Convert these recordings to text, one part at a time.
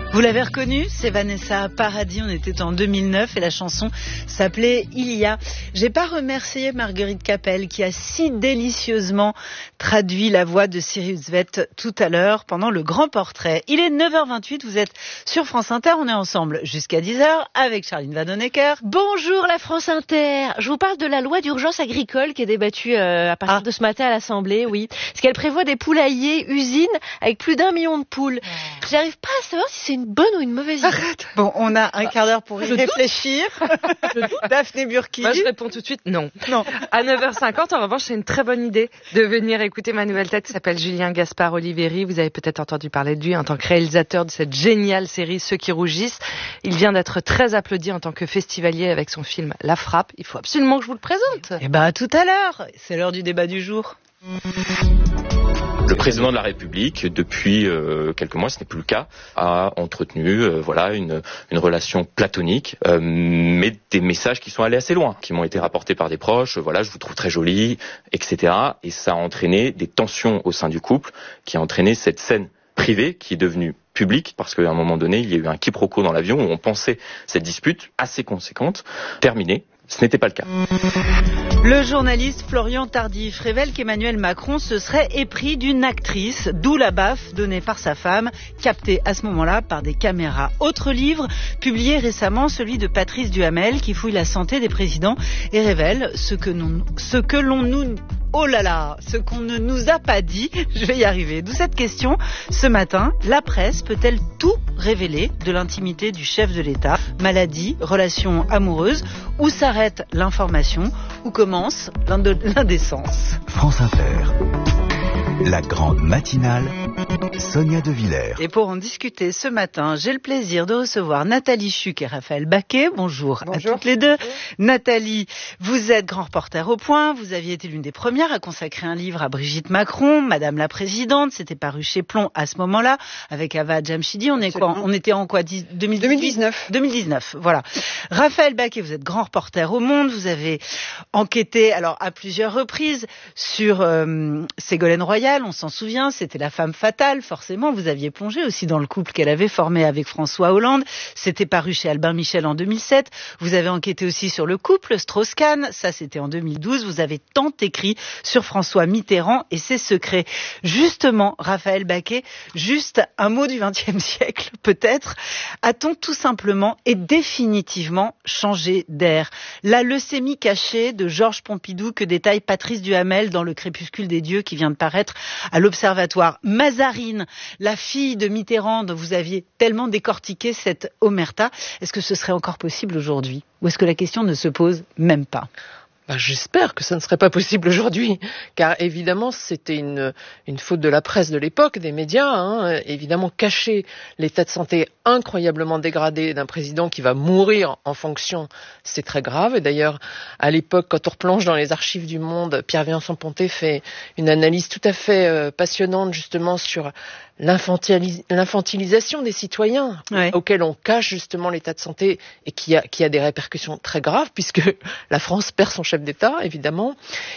Vous l'avez reconnu, c'est Vanessa Paradis, on était en 2009 et la chanson s'appelait Il y a. J'ai pas remercié Marguerite Capel qui a si délicieusement traduit la voix de Cyrus Vett tout à l'heure pendant le grand portrait. Il est 9h28, vous êtes sur France Inter, on est ensemble jusqu'à 10h avec Charline Vanhoenacker. Bonjour la France Inter, je vous parle de la loi d'urgence agricole qui est débattue à partir de ce matin à l'Assemblée, oui. Parce qu'elle prévoit des poulaillers, usines avec plus d'1 million de poules. J'arrive pas à savoir si c'est une bonne ou une mauvaise idée. Arrête. Bon, on a un quart d'heure pour y réfléchir. Daphné Burki. Moi, je réponds tout de suite non. Non. À 9h50, en revanche, c'est une très bonne idée de venir écouter ma nouvelle tête qui s'appelle Julien Gaspard Oliveri. Vous avez peut-être entendu parler de lui en tant que réalisateur de cette géniale série Ceux qui rougissent. Il vient d'être très applaudi en tant que festivalier avec son film La Frappe. Il faut absolument que je vous le présente. Eh ben, à tout à l'heure. C'est l'heure du débat du jour. Le président de la République, depuis quelques mois, ce n'est plus le cas, a entretenu une relation platonique, mais des messages qui sont allés assez loin, qui m'ont été rapportés par des proches, je vous trouve très jolie, etc. Et ça a entraîné des tensions au sein du couple, qui a entraîné cette scène privée qui est devenue publique, parce qu'à un moment donné, il y a eu un quiproquo dans l'avion où on pensait cette dispute assez conséquente terminée. Ce n'était pas le cas. Le journaliste Florian Tardif révèle qu'Emmanuel Macron se serait épris d'une actrice, d'où la baffe donnée par sa femme, captée à ce moment-là par des caméras. Autre livre, publié récemment, celui de Patrice Duhamel, qui fouille la santé des présidents et révèle ce qu'on ne nous a pas dit. Je vais y arriver. D'où cette question. Ce matin, la presse peut-elle tout révéler de l'intimité du chef de l'État? Maladie, relations amoureuses, où s'arrête l'information, où commence l'indécence? France Inter, la grande matinale, Sonia De Villers. Et pour en discuter ce matin, j'ai le plaisir de recevoir Nathalie Chuc et Raphaël Baquet. Bonjour à toutes les deux. Nathalie, vous êtes grand reporter au Point. Vous aviez été l'une des premières à consacrer un livre à Brigitte Macron, Madame la Présidente. C'était paru chez Plon à ce moment-là, avec Ava Jamshidi. On était en quoi 2019, voilà. Raphaël Baquet, vous êtes grand reporter au Monde. Vous avez enquêté, alors à plusieurs reprises, sur Ségolène Royal. On s'en souvient, c'était la femme fatale. Forcément, vous aviez plongé aussi dans le couple qu'elle avait formé avec François Hollande. C'était paru chez Albin Michel en 2007. Vous avez enquêté aussi sur le couple Strauss-Kahn. Ça, c'était en 2012. Vous avez tant écrit sur François Mitterrand et ses secrets. Justement, Raphaël Baquet, juste un mot du XXe siècle, peut-être. A-t-on tout simplement et définitivement changé d'air? La leucémie cachée de Georges Pompidou que détaille Patrice Duhamel dans Le Crépuscule des dieux qui vient de paraître à l'Observatoire. Mazarine, la fille de Mitterrand dont vous aviez tellement décortiqué cette omerta, est-ce que ce serait encore possible aujourd'hui? Ou est-ce que la question ne se pose même pas? J'espère que ça ne serait pas possible aujourd'hui, car évidemment c'était une faute de la presse de l'époque, des médias, évidemment cacher l'état de santé incroyablement dégradé d'un président qui va mourir en fonction, c'est très grave. Et d'ailleurs, à l'époque, quand on replonge dans les archives du Monde, Pierre-Vincent Ponté fait une analyse tout à fait passionnante justement sur l'infantilisation des citoyens, auxquels on cache justement l'état de santé et qui a des répercussions très graves puisque la France perd son chef d'État, évidemment.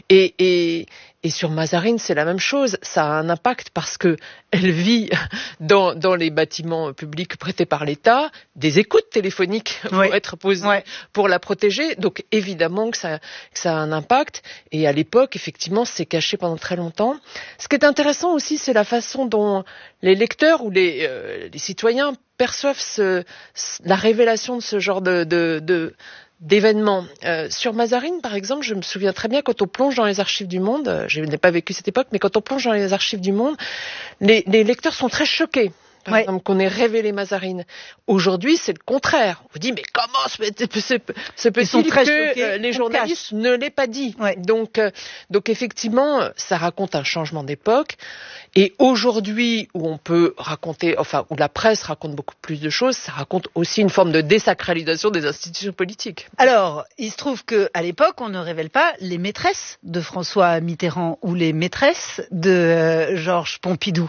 Et sur Mazarine, c'est la même chose. Ça a un impact parce que elle vit dans les bâtiments publics prêtés par l'État, des écoutes téléphoniques vont être posées pour la protéger. Donc évidemment que ça a un impact. Et à l'époque, effectivement, c'est caché pendant très longtemps. Ce qui est intéressant aussi, c'est la façon dont les lecteurs ou les citoyens perçoivent la révélation de ce genre d'événements. Sur Mazarine, par exemple, je me souviens très bien quand on plonge dans les archives du Monde, je n'ai pas vécu cette époque, mais quand on plonge dans les archives du Monde, les lecteurs sont très choqués. Par exemple, qu'on ait révélé Mazarine. Aujourd'hui, c'est le contraire. On vous dit, mais comment ce peut-il que les journalistes ne l'aient pas dit? Donc effectivement, ça raconte un changement d'époque. Et aujourd'hui, où on peut raconter, où la presse raconte beaucoup plus de choses, ça raconte aussi une forme de désacralisation des institutions politiques. Alors, il se trouve qu'à l'époque, on ne révèle pas les maîtresses de François Mitterrand ou les maîtresses de Georges Pompidou.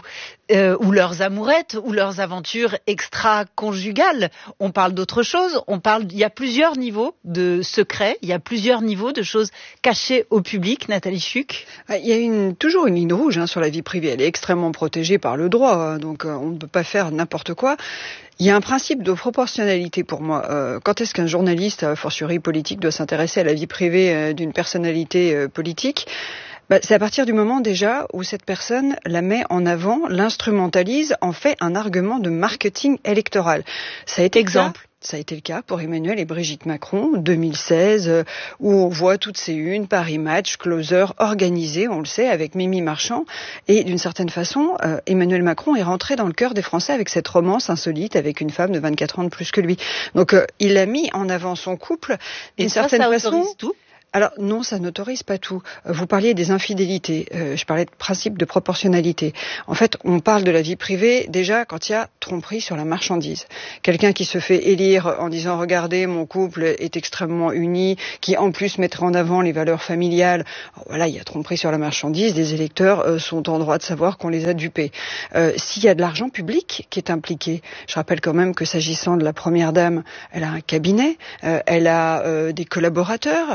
ou leurs amourettes, ou leurs aventures extra-conjugales. On parle d'autre chose. Il y a plusieurs niveaux de secrets, il y a plusieurs niveaux de choses cachées au public. Nathalie Chuck. Il y a toujours une ligne rouge sur la vie privée. Elle est extrêmement protégée par le droit, donc on ne peut pas faire n'importe quoi. Il y a un principe de proportionnalité pour moi. Quand est-ce qu'un journaliste, a fortiori politique, doit s'intéresser à la vie privée d'une personnalité politique ? C'est à partir du moment déjà où cette personne la met en avant, l'instrumentalise, en fait un argument de marketing électoral. Ça a été Ça a été le cas pour Emmanuel et Brigitte Macron, 2016, où on voit toutes ces unes, Paris Match, Closer, organisées, on le sait, avec Mimi Marchand. Et d'une certaine façon, Emmanuel Macron est rentré dans le cœur des Français avec cette romance insolite avec une femme de 24 ans de plus que lui. Donc il a mis en avant son couple d'une certaine façon. Tout. Alors non, ça n'autorise pas tout. Vous parliez des infidélités, je parlais de principe de proportionnalité. En fait, on parle de la vie privée déjà quand il y a tromperie sur la marchandise. Quelqu'un qui se fait élire en disant « Regardez, mon couple est extrêmement uni », qui en plus mettrait en avant les valeurs familiales. Alors, voilà, il y a tromperie sur la marchandise, les électeurs sont en droit de savoir qu'on les a dupés. S'il y a de l'argent public qui est impliqué, je rappelle quand même que s'agissant de la première dame, elle a un cabinet, elle a des collaborateurs.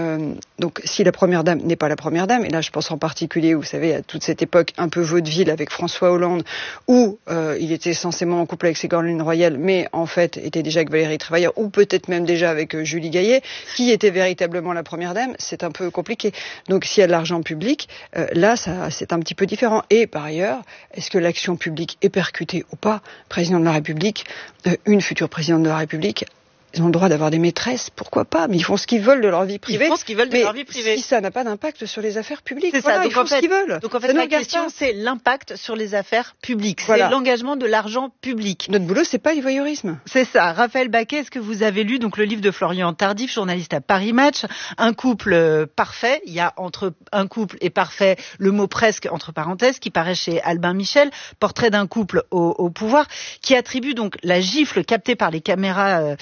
Donc si la première dame n'est pas la première dame, et là je pense en particulier, vous savez, à toute cette époque un peu vaudeville avec François Hollande, où il était censément en couple avec Ségolène Royal, mais en fait était déjà avec Valérie Trierweiler, ou peut-être même déjà avec Julie Gaillet, qui était véritablement la première dame, c'est un peu compliqué. Donc s'il y a de l'argent public, là c'est un petit peu différent. Et par ailleurs, est-ce que l'action publique est percutée ou pas ? Président de la République, une future présidente de la République, ils ont le droit d'avoir des maîtresses, pourquoi pas, mais ils font ce qu'ils veulent de leur vie privée. Ils font ce qu'ils veulent de leur vie privée. Si ça n'a pas d'impact sur les affaires publiques, c'est voilà, ça. ils font ce qu'ils veulent. Donc en fait, la question, c'est l'impact sur les affaires publiques. Voilà. C'est l'engagement de l'argent public. Notre boulot, c'est pas le voyeurisme. C'est ça. Raphaël Baquet, est-ce que vous avez lu donc le livre de Florian Tardif, journaliste à Paris Match, Un couple parfait. Il y a entre un couple et parfait le mot presque entre parenthèses qui paraît chez Albin Michel, portrait d'un couple au pouvoir, qui attribue donc la gifle captée par les caméras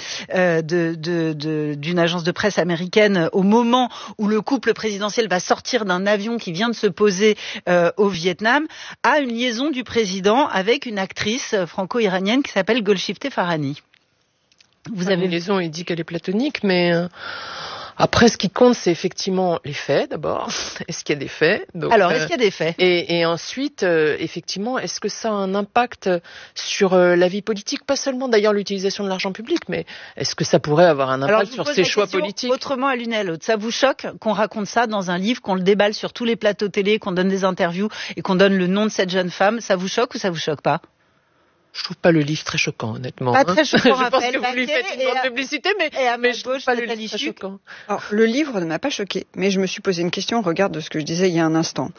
d'une agence de presse américaine au moment où le couple présidentiel va sortir d'un avion qui vient de se poser au Vietnam à une liaison du président avec une actrice franco-iranienne qui s'appelle Golshifteh Farahani. Vous avez une liaison, il dit qu'elle est platonique, mais après, ce qui compte, c'est effectivement les faits, d'abord. Est-ce qu'il y a des faits ? Donc, alors, est-ce qu'il y a des faits ? Et ensuite, effectivement, est-ce que ça a un impact sur la vie politique ? Pas seulement, d'ailleurs, l'utilisation de l'argent public, mais est-ce que ça pourrait avoir un impact sur ses choix politiques ? Autrement, à l'une et à l'autre. Ça vous choque qu'on raconte ça dans un livre, qu'on le déballe sur tous les plateaux télé, qu'on donne des interviews et qu'on donne le nom de cette jeune femme ? Ça vous choque ou ça vous choque pas ? Je trouve pas le livre très choquant, honnêtement. Pas très choquant, je pense que vous lui faites une grande publicité, mais je trouve pas le livre très choquant. Alors, le livre ne m'a pas choqué, mais je me suis posé une question au regard de ce que je disais il y a un instant.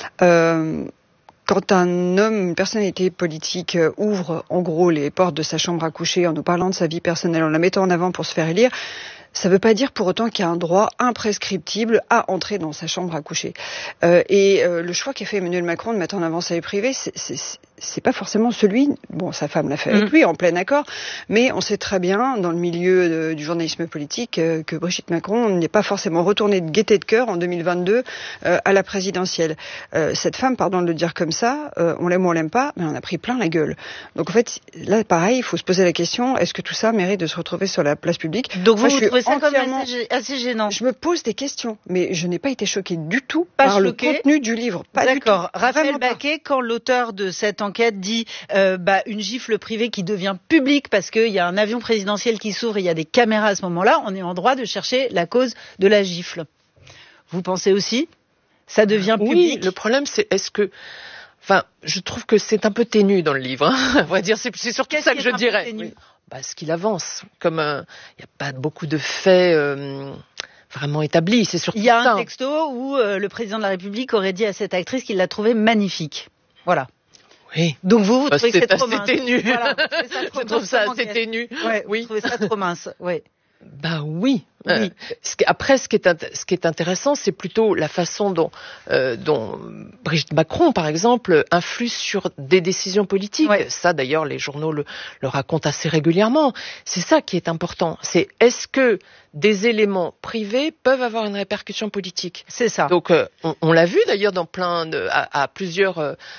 Quand un homme, une personnalité politique ouvre en gros les portes de sa chambre à coucher en nous parlant de sa vie personnelle, en la mettant en avant pour se faire élire, ça ne veut pas dire pour autant qu'il y a un droit imprescriptible à entrer dans sa chambre à coucher. Le choix qu'a fait Emmanuel Macron de mettre en avant sa vie privée, c'est pas forcément celui, bon, sa femme l'a fait avec lui, en plein accord, mais on sait très bien, dans le milieu du journalisme politique, que Brigitte Macron n'est pas forcément retournée de gaieté de cœur en 2022 à la présidentielle. Cette femme, pardon de le dire comme ça, on l'aime ou on l'aime pas, mais on a pris plein la gueule. Donc en fait, là, pareil, il faut se poser la question, est-ce que tout ça mérite de se retrouver sur la place publique ? Donc vous trouvez ça comme assez gênant ? Je me pose des questions, mais je n'ai pas été choquée du tout par le contenu du livre. Pas D'accord. Du tout. Raphaël Baquet, quand l'auteur de cette enquête dit une gifle privée qui devient publique parce qu'il y a un avion présidentiel qui s'ouvre et il y a des caméras à ce moment-là, on est en droit de chercher la cause de la gifle. Vous pensez aussi ? Ça devient public ? Oui, le problème c'est je trouve que c'est un peu ténu dans le livre. On va dire, c'est surtout ça que je dirais. Ce qu'il avance, comme il n'y a pas beaucoup de faits vraiment établis, c'est surtout ça. Il y a un texto où le président de la République aurait dit à cette actrice qu'il l'a trouvée magnifique. Voilà. Oui. Donc vous trouvez que c'est trop mince. Ténu. Voilà, je trouve ça assez ténu. Ouais, oui. Vous trouvez ça trop mince, oui. Oui. Oui. Après, ce qui est intéressant, c'est plutôt la façon dont Brigitte Macron, par exemple, influe sur des décisions politiques. Ouais. Ça, d'ailleurs, les journaux le racontent assez régulièrement. C'est ça qui est important. C'est est-ce que des éléments privés peuvent avoir une répercussion politique. C'est ça. Donc, on l'a vu d'ailleurs dans à plusieurs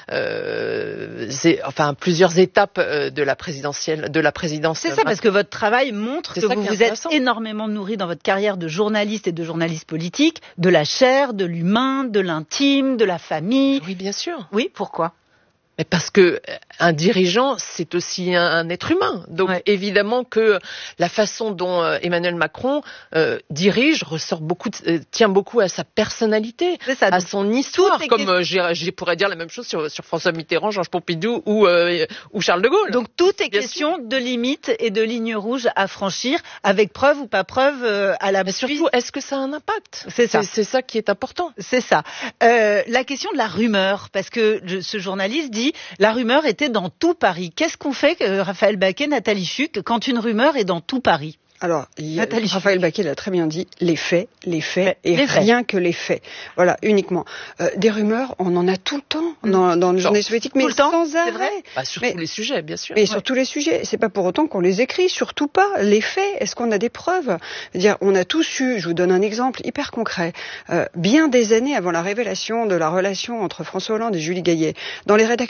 étapes de la présidence. C'est ça, parce que votre travail montre que vous vous êtes énormément nourri dans votre carrière de journaliste et de journaliste politique, de la chair, de l'humain, de l'intime, de la famille. Oui, bien sûr. Oui, pourquoi ? Mais parce que un dirigeant, c'est aussi un être humain. Donc évidemment que la façon dont Emmanuel Macron dirige tient beaucoup à sa personnalité, à son histoire. Comme je pourrais dire la même chose sur François Mitterrand, Georges Pompidou ou Charles de Gaulle. Donc tout est question de limites et de lignes rouges à franchir, avec preuve ou pas preuve à la. Mais surtout, est-ce que ça a un impact ? C'est ça. C'est ça qui est important. C'est ça. La question de la rumeur, parce que ce journaliste dit la rumeur était dans tout Paris. Qu'est-ce qu'on fait, Raphaël Baquet, Nathalie Chuck, quand une rumeur est dans tout Paris ? Alors, Raphaël Baquet l'a très bien dit, les faits, rien que les faits. Voilà, uniquement. Des rumeurs, on en a tout le temps dans le journalisme politique, mais sans arrêt. Vrai sur tous les sujets, bien sûr. Mais sur tous les sujets. C'est pas pour autant qu'on les écrit, surtout pas. Les faits, est-ce qu'on a des preuves ? C'est-à-dire, on a tous eu, je vous donne un exemple hyper concret, bien des années avant la révélation de la relation entre François Hollande et Julie Gaillet, dans les rédactions